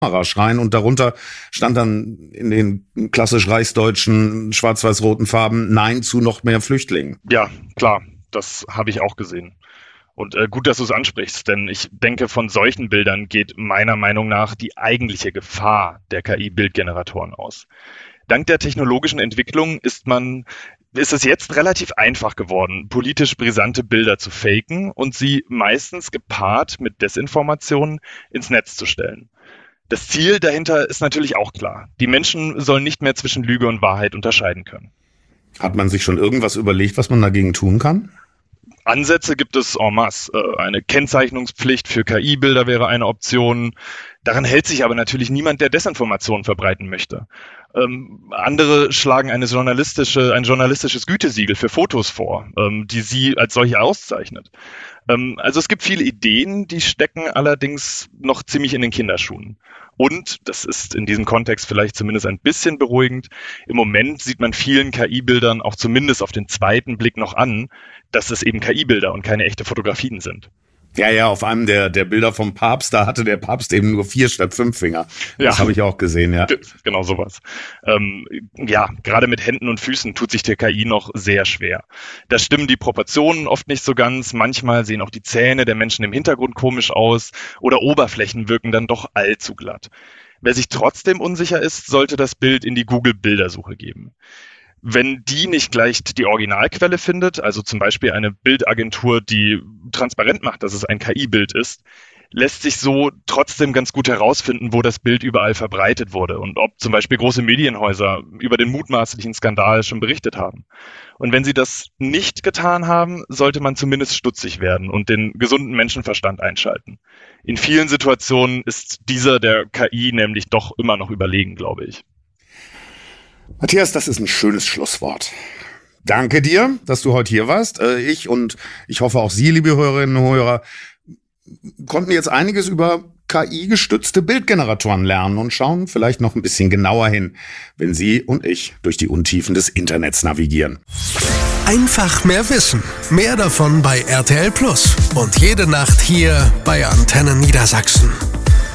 Kameraschrein und darunter stand dann in den klassisch reichsdeutschen schwarz-weiß-roten Farben Nein zu noch mehr Flüchtlingen. Ja, klar, das habe ich auch gesehen. Und gut, dass du es ansprichst, denn ich denke, von solchen Bildern geht meiner Meinung nach die eigentliche Gefahr der KI-Bildgeneratoren aus. Dank der technologischen Entwicklung ist es jetzt relativ einfach geworden, politisch brisante Bilder zu faken und sie meistens gepaart mit Desinformationen ins Netz zu stellen. Das Ziel dahinter ist natürlich auch klar. Die Menschen sollen nicht mehr zwischen Lüge und Wahrheit unterscheiden können. Hat man sich schon irgendwas überlegt, was man dagegen tun kann? Ansätze gibt es en masse. Eine Kennzeichnungspflicht für KI-Bilder wäre eine Option. Daran hält sich aber natürlich niemand, der Desinformationen verbreiten möchte. Andere schlagen ein journalistisches Gütesiegel für Fotos vor, die sie als solche auszeichnet. Also es gibt viele Ideen, die stecken allerdings noch ziemlich in den Kinderschuhen. Und, das ist in diesem Kontext vielleicht zumindest ein bisschen beruhigend, im Moment sieht man vielen KI-Bildern auch zumindest auf den zweiten Blick noch an, dass es eben KI-Bilder und keine echte Fotografien sind. Ja, auf einem der Bilder vom Papst, da hatte der Papst eben nur 4 statt 5 Finger. Das habe ich auch gesehen, ja. Genau sowas. Gerade mit Händen und Füßen tut sich der KI noch sehr schwer. Da stimmen die Proportionen oft nicht so ganz. Manchmal sehen auch die Zähne der Menschen im Hintergrund komisch aus oder Oberflächen wirken dann doch allzu glatt. Wer sich trotzdem unsicher ist, sollte das Bild in die Google-Bildersuche geben. Wenn die nicht gleich die Originalquelle findet, also zum Beispiel eine Bildagentur, die transparent macht, dass es ein KI-Bild ist, lässt sich so trotzdem ganz gut herausfinden, wo das Bild überall verbreitet wurde und ob zum Beispiel große Medienhäuser über den mutmaßlichen Skandal schon berichtet haben. Und wenn sie das nicht getan haben, sollte man zumindest stutzig werden und den gesunden Menschenverstand einschalten. In vielen Situationen ist dieser der KI nämlich doch immer noch überlegen, glaube ich. Matthias, das ist ein schönes Schlusswort. Danke dir, dass du heute hier warst. Ich hoffe auch Sie, liebe Hörerinnen und Hörer, konnten jetzt einiges über KI-gestützte Bildgeneratoren lernen und schauen vielleicht noch ein bisschen genauer hin, wenn Sie und ich durch die Untiefen des Internets navigieren. Einfach mehr wissen. Mehr davon bei RTL Plus. Und jede Nacht hier bei Antenne Niedersachsen.